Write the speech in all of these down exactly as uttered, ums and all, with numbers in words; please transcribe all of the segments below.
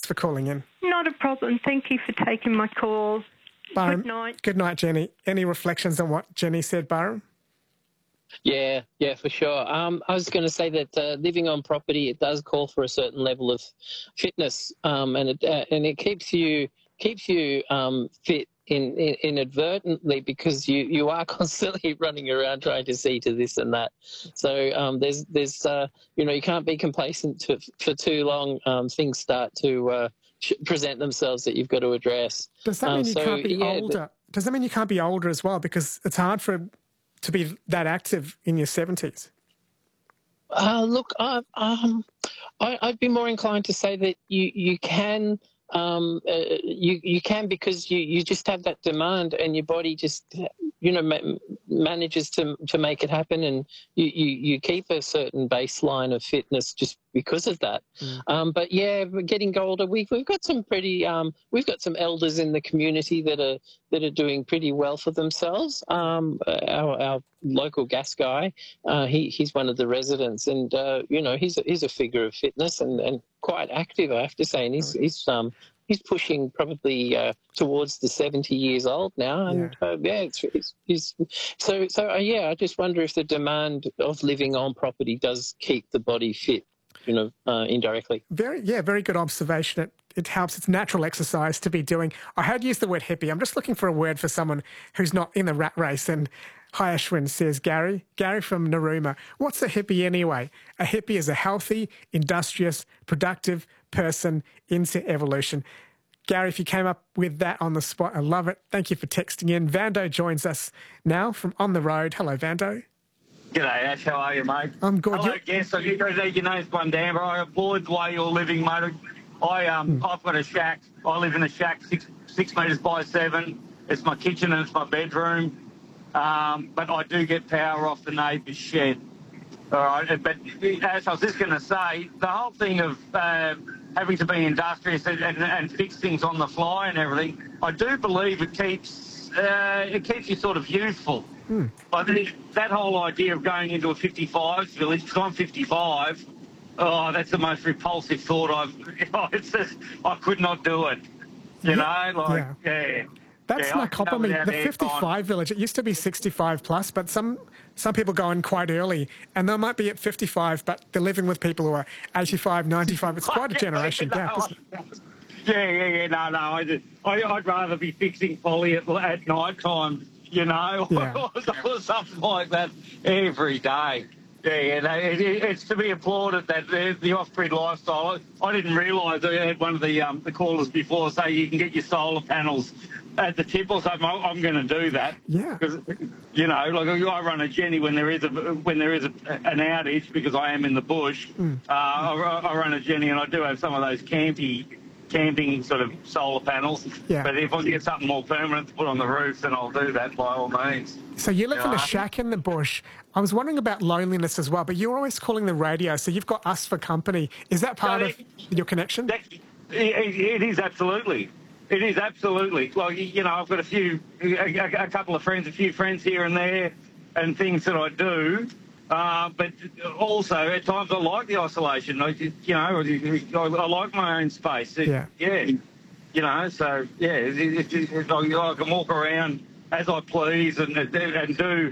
for calling in. Not a problem. Thank you for taking my call. Byron, Good night. Good night, Jenny. Any reflections on what Jenny said, Byron? Yeah, yeah, for sure. Um, I was going to say that uh, living on property, it does call for a certain level of fitness, um, and it uh, and it keeps you keeps you um, fit in, in, inadvertently, because you, you are constantly running around trying to see to this and that. So um, there's there's uh, you know, you can't be complacent to, for too long. Um, things start to uh, present themselves that you've got to address. Does that mean um, you so, can't be yeah, older? Does that mean you can't be older as well? Because it's hard for to be that active in your seventies. Uh, look, I, um, I, I'd be more inclined to say that you you can um, uh, you you can because you, you just have that demand, and your body just you know ma- manages to to make it happen, and you, you, you keep a certain baseline of fitness just because of that. Mm. Um, but yeah, we're getting older. We've we've got some pretty um, we've got some elders in the community that are that are doing pretty well for themselves. Um, our, our local gas guy, uh, he he's one of the residents, and uh, you know he's a, he's a figure of fitness and, and quite active, I have to say, and he's he's um he's pushing probably uh, towards the seventy years old now, and yeah, uh, yeah it's, it's, it's so so uh, yeah. I just wonder if the demand of living on property does keep the body fit, you know, uh, indirectly. Very, yeah, very good observation. It, it helps. It's natural exercise to be doing. I had used the word hippie. I'm just looking for a word for someone who's not in the rat race. And hi, Ashwin, says Gary. Gary from Narooma. What's a hippie anyway? A hippie is a healthy, industrious, productive person into evolution. Gary, if you came up with that on the spot, I love it. Thank you for texting in. Vando joins us now from On the Road. Hello, Vando. G'day, Ash. How are you, mate? I'm good. Hello, You're... guest. I your name's Bundamba. I applaud the way you're living, mate. I um, mm. I've got a shack. I live in a shack, six six metres by seven. It's my kitchen and it's my bedroom. Um, but I do get power off the neighbour's shed. All right. But as I was just going to say, the whole thing of uh, having to be industrious and, and, and fix things on the fly and everything, I do believe it keeps uh, it keeps you sort of youthful. Hmm. I think that whole idea of going into a fifty-fives village, because I'm fifty-five, oh, that's the most repulsive thought I've... It's just, I could not do it. You yeah. know, like, yeah. yeah. That's yeah, my compliment. The fifty-five village, it used to be sixty-five plus, but some some people go in quite early, and they might be at fifty-five, but they're living with people who are eighty-five, ninety-five. It's quite a generation gap, isn't it? Yeah, yeah, yeah. No, no. I just, I, I'd rather be fixing Polly at, at night time, you know, yeah. or something like that every day. Yeah, yeah, no, it, it, it's to be applauded that the, the off-grid lifestyle. I didn't realise, I had one of the um, the callers before say you can get your solar panels at the tip or something. I'm, I'm going to do that. Yeah. Because, you know, like I run a Jenny when there is a when there is a, an outage because I am in the bush. Mm. Uh, I, I run a Jenny and I do have some of those campy. camping sort of solar panels. Yeah. But if I can get something more permanent to put on the roof, then I'll do that by all means. So you live you in know? a shack in the bush. I was wondering about loneliness as well, but you're always calling the radio, so you've got us for company. Is that part no, it, of your connection? That, it, it is absolutely. It is absolutely. Well, you know, I've got a few, a, a couple of friends, a few friends here and there and things that I do. Uh, but also, at times, I like the isolation. I, you know, I, I like my own space. It, yeah. Yeah. You know, so, yeah, it, it, it, it, I can walk around as I please and, and do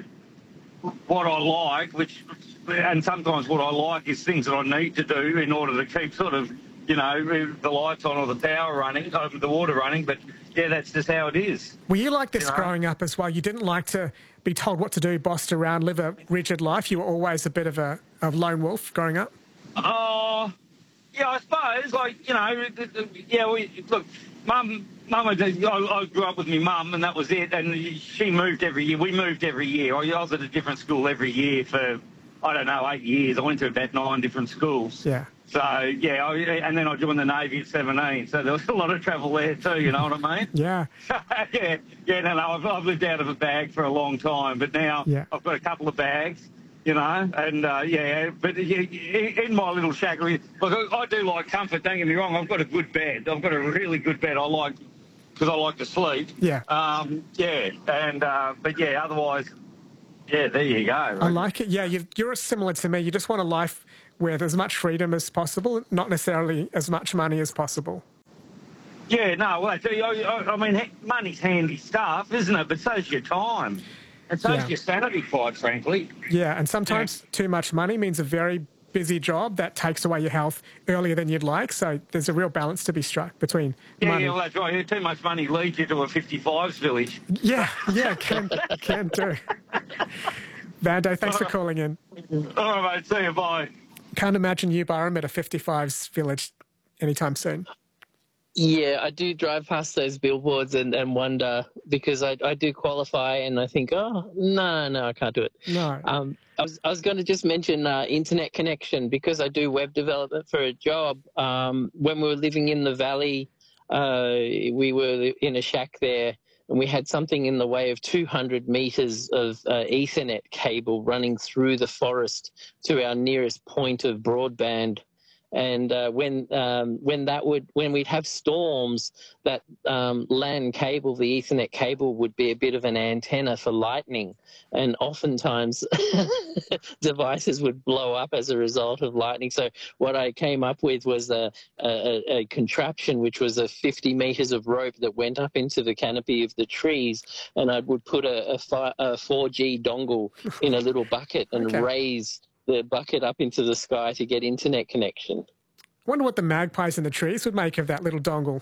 what I like, which, and sometimes what I like is things that I need to do in order to keep sort of, you know, the lights on or the power running, over the water running. But, yeah, that's just how it is. Were you like this you know? growing up as well? You didn't like to be told what to do, bossed around, live a rigid life? You were always a bit of a, a lone wolf growing up? Oh, uh, yeah, I suppose. Like, you know, yeah, we, look, Mum, Mum, I, I grew up with my mum and that was it. And she moved every year. We moved every year. I was at a different school every year for, I don't know, eight years. I went to about nine different schools. Yeah. So, yeah, I, and then I joined the Navy at seventeen, so there was a lot of travel there too, you know what I mean? Yeah. yeah, yeah, no, no, I've, I've lived out of a bag for a long time, but now yeah. I've got a couple of bags, you know, and, uh, yeah, but yeah, in my little shack, look, I do like comfort, don't get me wrong, I've got a good bed. I've got a really good bed. I like, because I like to sleep. Yeah. Um, yeah, and, uh, but yeah, otherwise, yeah, there you go. Right? I like it. Yeah, you've, you're similar to me. You just want a life where there's as much freedom as possible, not necessarily as much money as possible. Yeah, no, well, I, tell you, I, I mean, heck, money's handy stuff, isn't it? But so's your time. And so's Yeah. your sanity, quite frankly. Yeah, and sometimes Yeah. too much money means a very busy job that takes away your health earlier than you'd like. So there's a real balance to be struck between Yeah, money. yeah, well, that's right. Yeah, too much money leads you to a fifty-fives village. Yeah, yeah, can can do. Vando, thanks for calling in. All right, mate. See you. Bye. Can't imagine you, Byron, at a fifty-fives village anytime soon. Yeah, I do drive past those billboards and, and wonder, because I, I do qualify and I think, oh, no, no, I can't do it. No. Um, I was, I was going to just mention uh, internet connection, because I do web development for a job. Um, when we were living in the valley, uh, we were in a shack there, and we had something in the way of two hundred metres of uh, Ethernet cable running through the forest to our nearest point of broadband. And uh, when um, when that would when we'd have storms, that um, LAN cable, the Ethernet cable, would be a bit of an antenna for lightning, and oftentimes devices would blow up as a result of lightning. So what I came up with was a, a, a contraption, which was a fifty meters of rope that went up into the canopy of the trees, and I would put a, a, fi- a four G dongle in a little bucket and Okay. raise the bucket up into the sky to get internet connection. Wonder what the magpies in the trees would make of that little dongle.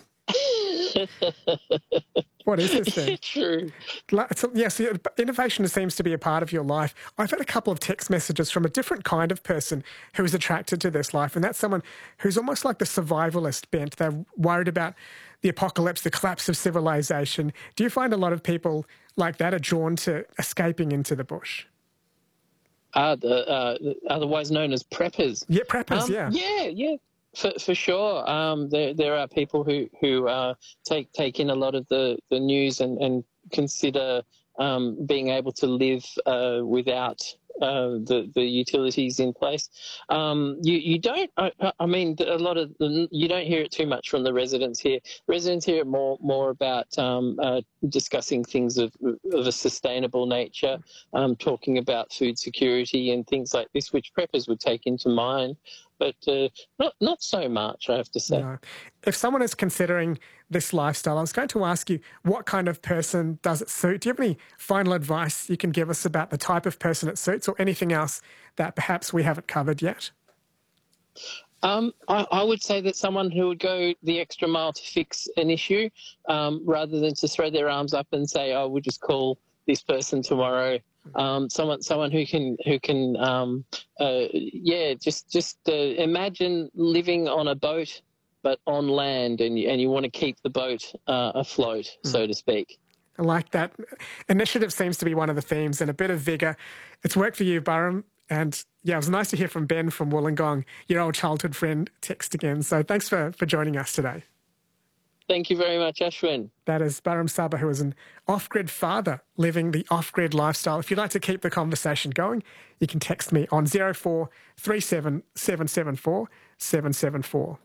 What is this thing? True. Yes, yeah, so innovation seems to be a part of your life. I've had a couple of text messages from a different kind of person who is attracted to this life, and that's someone who's almost like the survivalist bent. They're worried about the apocalypse, the collapse of civilization. Do you find a lot of people like that are drawn to escaping into the bush? Uh, the, uh, otherwise known as preppers. Yeah, preppers, Um, yeah. Yeah, yeah. For, for sure. Um, there there are people who, who uh, take take in a lot of the, the news and, and consider um, being able to live uh, without uh, the, the utilities in place. Um, you, you don't, I, I mean, a lot of, the, you don't hear it too much from the residents here. Residents here are more, more about um, uh, discussing things of, of a sustainable nature, um, talking about food security and things like this, which preppers would take into mind. But uh, not not so much, I have to say. No. If someone is considering this lifestyle, I was going to ask you, what kind of person does it suit? Do you have any final advice you can give us about the type of person it suits, or anything else that perhaps we haven't covered yet? Um, I, I would say that someone who would go the extra mile to fix an issue, um, rather than to throw their arms up and say, "Oh, we'll just call this person tomorrow." Um, someone, someone who can, who can, um, uh, yeah, just, just uh, imagine living on a boat, but on land, and you, and you want to keep the boat uh, afloat, mm. so to speak. I like that. Initiative seems to be one of the themes, and a bit of vigour. It's worked for you, Byron. And yeah, it was nice to hear from Ben from Wollongong, your old childhood friend, text again. So thanks for, for joining us today. Thank you very much, Ashwin. That is Byron Saba, who is an off-grid father living the off-grid lifestyle. If you'd like to keep the conversation going, you can text me on zero four three seven seven seven four seven seven four.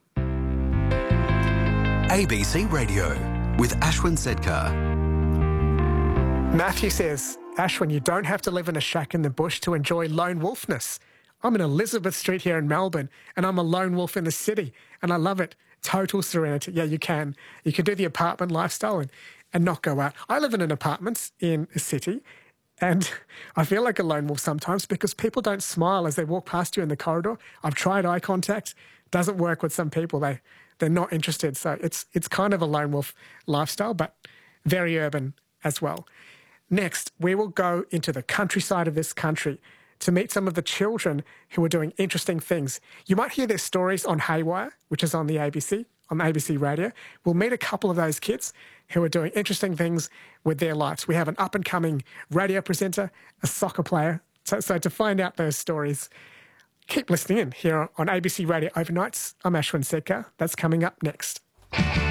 A B C Radio with Ashwin Sedkar. Matthew says, Ashwin, you don't have to live in a shack in the bush to enjoy lone wolfness. I'm in Elizabeth Street here in Melbourne, and I'm a lone wolf in the city, and I love it. Total serenity. Yeah, you can. You can do the apartment lifestyle and, and not go out. I live in an apartment in a city, and I feel like a lone wolf sometimes because people don't smile as they walk past you in the corridor. I've tried eye contact. Doesn't work with some people. They, they're not interested. So it's, it's kind of a lone wolf lifestyle, but very urban as well. Next, we will go into the countryside of this country to meet some of the children who are doing interesting things. You might hear their stories on Haywire, which is on the A B C, on A B C Radio. We'll meet a couple of those kids who are doing interesting things with their lives. We have an up-and-coming radio presenter, a soccer player. So, so to find out those stories, keep listening in here on A B C Radio Overnights. I'm Ashwin Sedkar. That's coming up next.